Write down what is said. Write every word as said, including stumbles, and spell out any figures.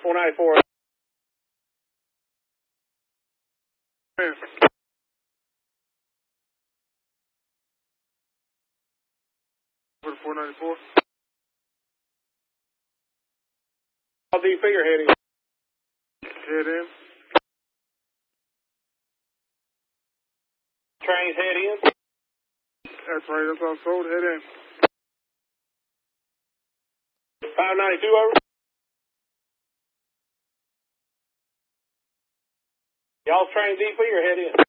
four ninety-four. four ninety-four. I'll do figure heading. Head in. Trains head in. That's right, that's all sold. Head in. five ninety-two over. Y'all train D P or head in?